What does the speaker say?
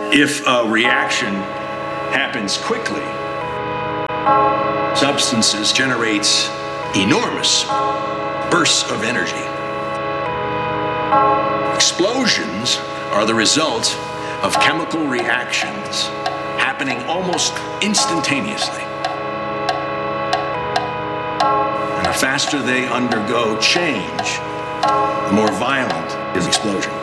If a reaction happens quickly, substances generates enormous bursts of energy. Explosions are the result of chemical reactions happening almost instantaneously. And the faster they undergo change, the more violent is the explosion.